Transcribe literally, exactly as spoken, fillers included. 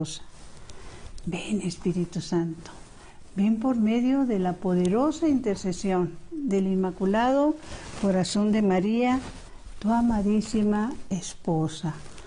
Ven, Espíritu Santo, ven por medio de la poderosa intercesión del Inmaculado Corazón de María, tu amadísima esposa.